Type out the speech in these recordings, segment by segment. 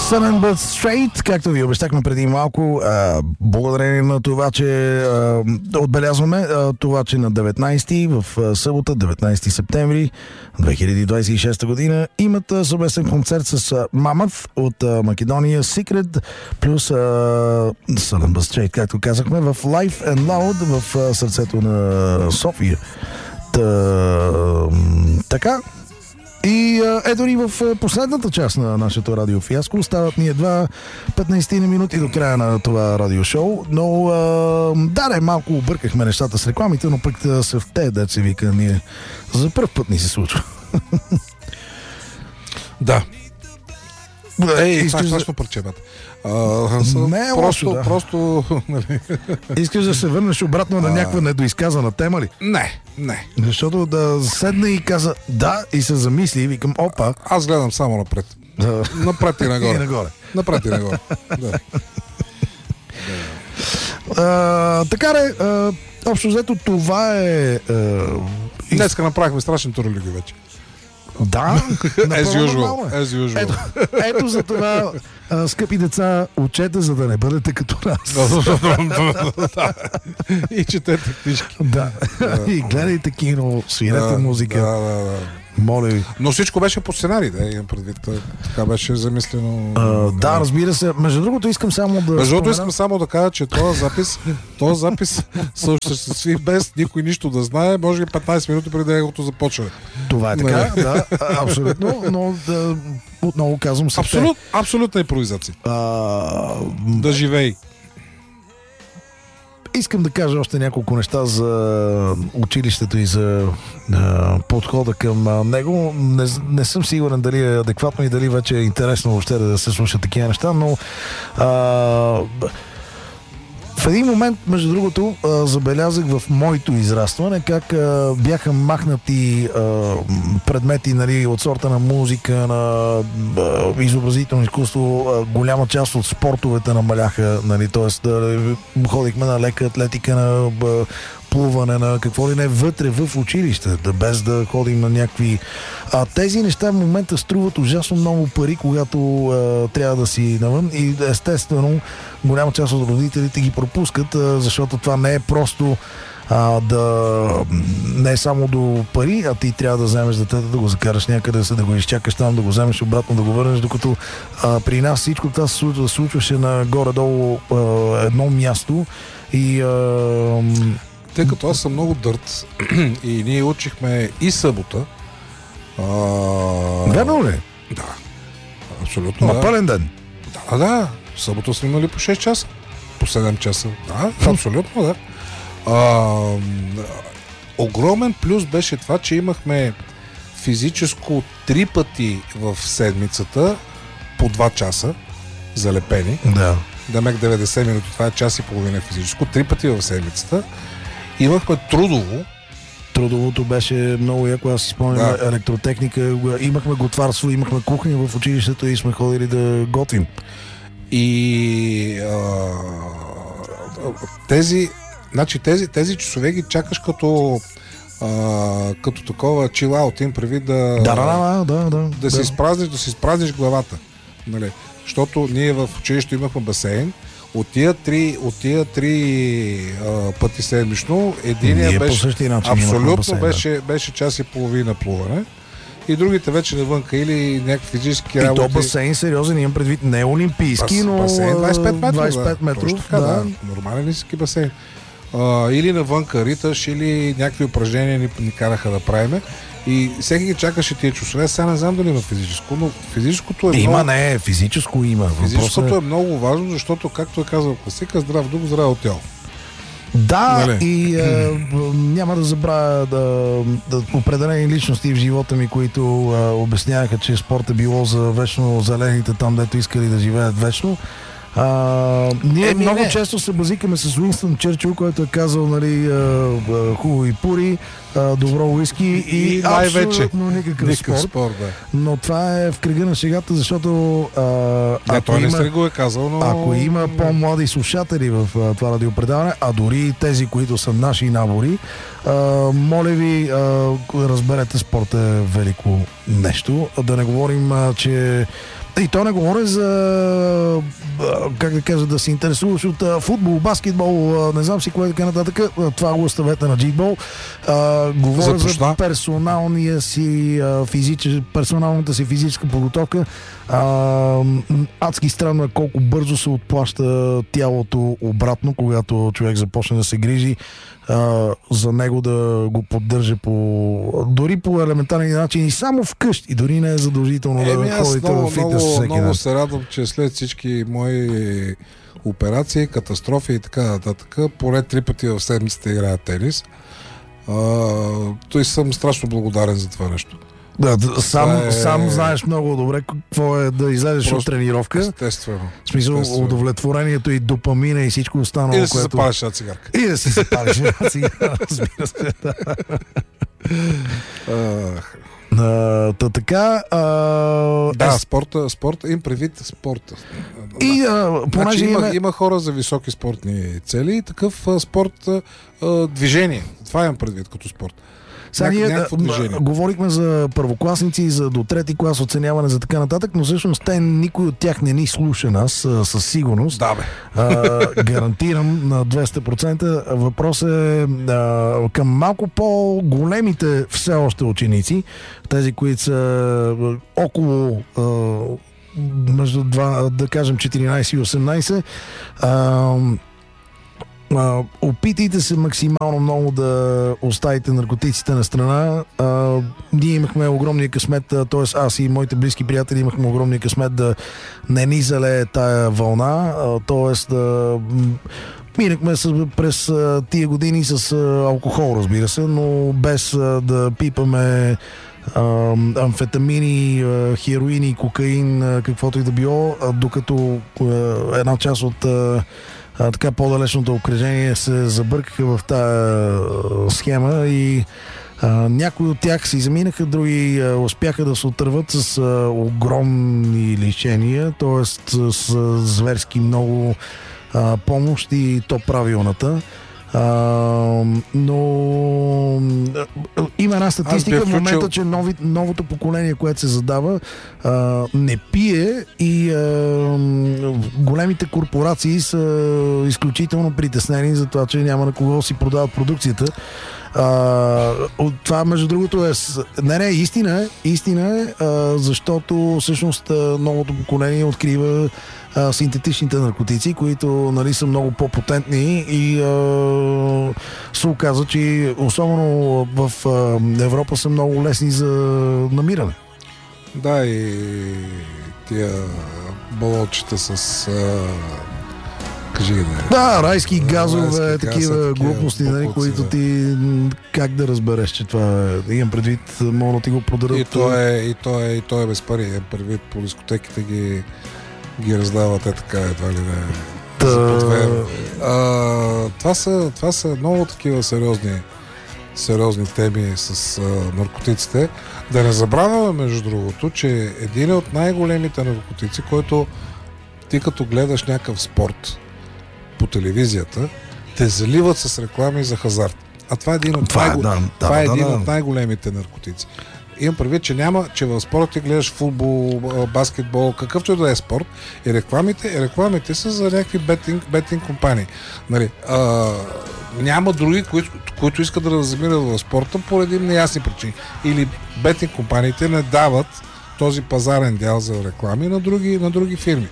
Sudden But Straight, както ви обещахме преди малко, благодарение на това, че отбелязваме това, че на 19 в събота, 19 септември 2026 година, имат съвместен концерт с Mammoth от Македония, Secret, плюс Sudden But Straight, както казахме, в Live and Loud в сърцето на София. Така. И ето ни в последната част на нашето радиофиаско. Остават ни едва 15 минути до края на това радиошоу, но малко объркахме нещата с рекламите, но пък се в те, да се вика, ние за първ път ни се случва. Да. Това е страшно парчебата. Не е лошо, да. Просто нали. Искаш да се върнеш обратно на някаква недоизказана тема ли? Не. Защото да седне и каза да и се замисли и викам опа. Аз гледам само напред. Напред и нагоре. Напред и нагоре. Да. Така де, общо взето това е... Днеска направихме страшен турелюги вече. Да, as usual. Ето за това, скъпи деца, учете, за да не бъдете като нас. И четете книжки. Да. И гледайте кино, свирете музика. Да. Моля ви. Но всичко беше по сценарий, да, имам предвид. Така беше замислено. Да, разбира се. Между другото, искам само да кажа, че този запис се осъществи без никой нищо да знае, може би 15 минути преди неговото започване. Това е така, да, абсолютно, но отново казвам абсолютна импровизация. Да живей. Искам да кажа още няколко неща за училището и за подхода към него. Не съм сигурен дали е адекватно и дали вече е интересно въобще да се слушат такива неща, но в един момент, между другото, забелязах в моето израстване как бяха махнати предмети, нали, от сорта на музика, на изобразително изкуство. Голяма част от спортовете намаляха, нали, т.е. ходихме на лека атлетика, на плуване, на какво ли не, вътре в училище, без да ходим на някакви... тези неща в момента струват ужасно много пари, когато трябва да си навън и естествено голяма част от родителите ги пропускат, защото това не е просто не е само до пари, а ти трябва да вземеш детето, да го закараш някъде, да го изчакаш там, да го вземеш обратно, да го върнеш, докато при нас всичко това се случваше на горе-долу едно място и тъй като аз съм много дърт и ние учихме и събота. Верно ли? Да. Абсолютно. Пълен ден. Да. Събота сме имали по 6 часа. По 7 часа. Да, абсолютно, да. Огромен плюс беше това, че имахме физическо 3 пъти в седмицата по 2 часа залепени. Да. Демек 90 минути, това е час и половина физическо. 3 пъти в седмицата. Имахме трудово. Трудовото беше много яко, аз си спомням, електротехника, имахме готварство, имахме кухня в училището и сме ходили да готвим. И тези часове ги чакаш като такова чилаут, им прави да си изпразниш главата. Нали? Защото ние в училище имахме басейн. От тия три пъти седмично, единия беше абсолютно беше час и половина плуване и другите вече навънка или някакви физически работи. И то басейн сериозен, имам предвид, не олимпийски, но басейн 25 метров. Да. Нормален ниски басейн. Или навънка риташ, или някакви упражнения ни караха да правиме. И всеки ги чакаше тия часове. Сега не знам дали има физическо, но физическото е физическо има. Физическото е много важно, защото, както е казал класика, здрав дух, здраво тяло. Да, нали? И няма да забравя да определени личности в живота ми, които обясняваха, че спорт е било за вечно зелените там, дето искали да живеят вечно. Ние много често се базикаме с Уинстън Чърчил, който е казал, нали, хубави пури, добро уиски и абсолютно никакъв спорт. Да. Но това е в кръга на шегата, защото той не го е казал, но... Ако има по-млади слушатели в това радиопредаване, а дори тези, които са наши набори, моля ви, разберете, спорт е велико нещо. Да не говорим, че И то не говоря за, как да кажа, да се интересуваш от футбол, баскетбол, не знам си кое така нататък. Това го оставете на джитбол. Говоря за персоналната си физическа подготовка. Адски странно е колко бързо се отплаща тялото обратно, когато човек започне да се грижи за него, да го поддържа дори по елементарен начин и само вкъщи. Дори не е задължително да ходите в фитнес всеки ден. Много се радвам, че след всички мои операции, катастрофи и така нататък, поне 3 пъти в седмицата играя тенис. Той съм страшно благодарен за това нещо. Да, сам знаеш много добре какво е да излезеш от тренировка. Естествено. В смисъл, удовлетворението и допамина и всичко останало. И да си запалиш една цигарка. И да си запалиш една цигарка, разбира се. Така. Спорта, им предвид спорта. И понеже има хора за високи спортни цели и такъв спорт движение. Това имам предвид като спорт. Сега ние говорихме за първокласници, за до трети клас оценяване за така нататък, но всъщност никой от тях не ни слуша нас със сигурност. Да, бе. Гарантирам на 200%. Въпрос е към малко по-големите все още ученици, тези, които са около между да кажем 14 и 18. Опитайте се максимално много да оставите наркотиците на страна. Ние имахме огромния късмет, т.е. аз и моите близки приятели имахме огромния късмет да не ни залее тая вълна, т.е. да минахме през тия години с алкохол, разбира се, но без да пипаме амфетамини, хероини, кокаин, каквото и да било, докато една част от така по-далечното окръжение се забъркаха в тази схема и някои от тях се заминаха, други успяха да се отърват с огромни лишения, т.е. с зверски много помощ и то правилната. Но има една статистика в момента, че новото поколение, което се задава, не пие и големите корпорации са изключително притеснени за това, че няма на кого си продават продукцията. Това, между другото, истина е, защото всъщност новото поколение открива синтетичните наркотици, които, нали, са много по-потентни и се оказа, че особено в Европа са много лесни за намиране. Да, и тия балончета с да, райски газове, такива глупости, нали, които ти как да разбереш, че това е. Имам предвид, мога да ти го продадат. И то е без пари. Имам предвид, по дискотеките ги раздават така, едва ли не. Това са много такива сериозни теми с наркотиците. Да не забравяме, между другото, че един от най-големите наркотици, който ти като гледаш някакъв спорт по телевизията, те заливат с реклами за хазарт. А това е един от най-големите наркотици. Имам предвид, че в спорта ти гледаш футбол, баскетбол, какъвто и да е спорт, и рекламите са за някакви бетинг компании. Нали, няма други, които искат да размират в спорта поради неясни причини. Или бетинг компаниите не дават този пазарен дял за реклами на други фирми.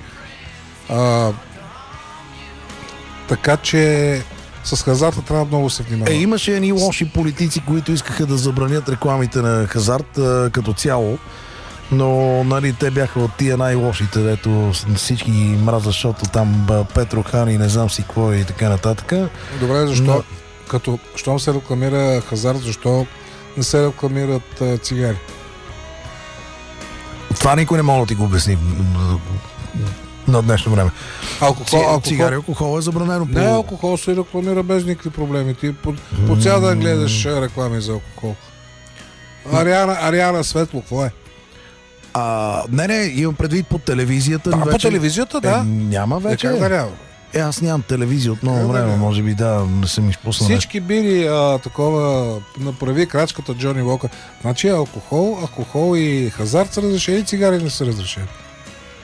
Така че с хазарта трябва много се внимава. Имаше едни лоши политици, които искаха да забранят рекламите на хазарт като цяло, но, нали, те бяха от тия най-лошите, дето всички ги мразят, защото там Петро Хан и не знам си какво и така нататък. Добре, защо? Щом се рекламира хазарт, защо не се рекламират цигари? Това никой не може да ти го обясни на днешно време. Цигари, алкохол е забранено. Не, алкохол се рекламира без никакви проблеми. Ти по цял ден гледаш реклами за алкохол. Ариана Светло, какво е? Не, имам предвид по телевизията. По телевизията, да. Няма вече. Как да няма? Аз нямам телевизия от много време, може би не съм изпуснал. Всички били такова, направи крачката Джони Уокър. Значи алкохол и хазарт са разрешени, цигари не са разрешени.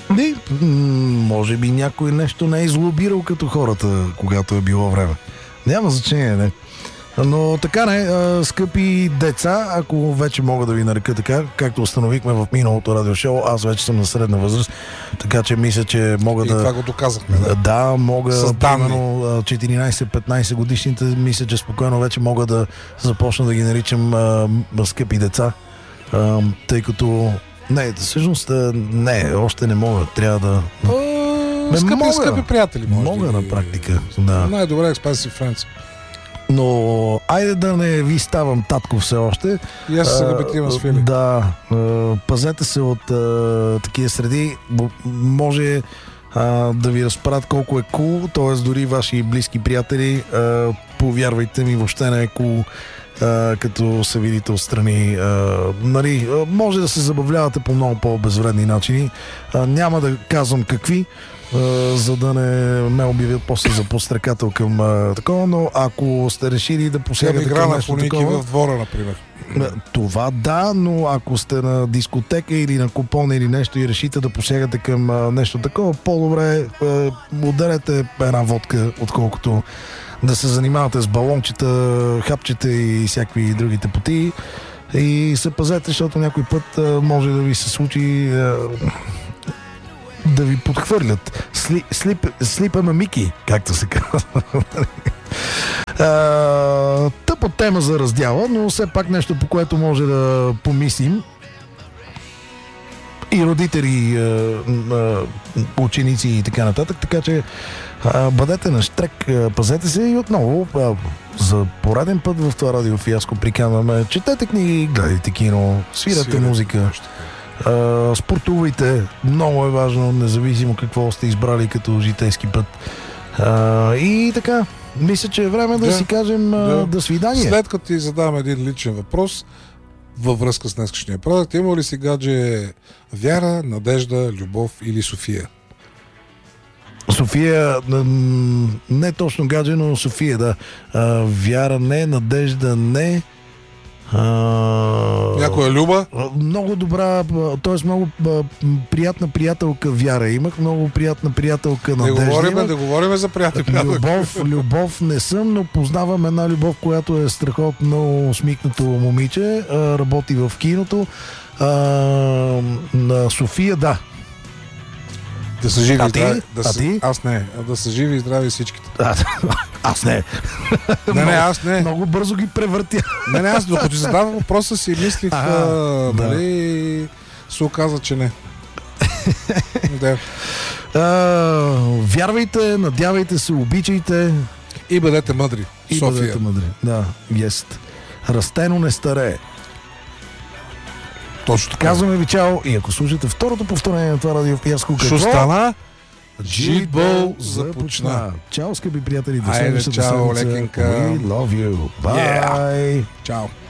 Може би някой нещо не е излобирал като хората, когато е било време. Няма значение, не. Но така не, скъпи деца, ако вече мога да ви нарека така, както установихме в миналото радиошоу, аз вече съм на средна възраст, така че мисля, че мога и това го доказахме. Да, мога, примерно 14-15 годишните, мисля, че спокойно вече мога да започна да ги наричам скъпи деца, тъй като не, всъщност не, още не мога, трябва да... Скъпи приятели, може мога на практика, да. Най-добре Expensive Friends. Но айде да не ви ставам татко все още. И аз се габетивам с Фили. Да, пазете се от такива среди. Може да ви разправят колко е cool, т.е. дори ваши близки приятели, повярвайте ми, въобще не е cool, като се видите отстрани. Нали, може да се забавлявате по много по-безвредни начини. Няма да казвам какви, за да не ме обявят после за подстрекател към такова, но ако сте решили да посягате към нещо такова... в двора, например. Това да, но ако сте на дискотека или на купон или нещо и решите да посягате към нещо такова, по-добре ударете една водка, отколкото да се занимавате с балончета, хапчета и всякакви другите потии. И се пазете, защото някой път може да ви се случи да ви подхвърлят. Слипаме Мики, както се казва. Тъпа тема за раздяла, но все пак нещо, по което може да помислим. И родители, ученици и така нататък. Така че бъдете на штрек, пазете се и отново за пореден път в това радиофиаско приканваме. Четете книги, гледайте кино, свирате музика. Спортувайте, много е важно, независимо какво сте избрали като житейски път. И така, мисля, че е време да си кажем до свидание. След като ти задавам един личен въпрос във връзка с днескашния продукт, има ли си гадже Вяра, Надежда, Любов или София? София, не точно гадже, но София, да. Вяра не, Надежда не. Някоя Люба? Много добра, т.е. много приятна приятелка Вяра имах, много приятна приятелка Надежда. Да говорим за приятелка. Любов не съм, но познавам една Любов, която е страхотно усмихнато момиче, работи в киното. На София, да. Да са живи и здрави. Ти? Аз не. Да са живи и здрави всичките. Аз не. Аз не. Много бързо ги превъртя. Не, аз докато ти задавам въпроса си мислих, нали, се оказа, че не. Вярвайте, надявайте се, обичайте. И бъдете мъдри. София. Бъдете мъдри. Да, есть. Растено не старее. Точно така. Казваме ви чао и ако слушате второто повторение на това радиофиаско, какво? Стана? Джитбол започна. Чао, скъпи приятели. Айде, чао, лекенка. We love you. Bye. Чао.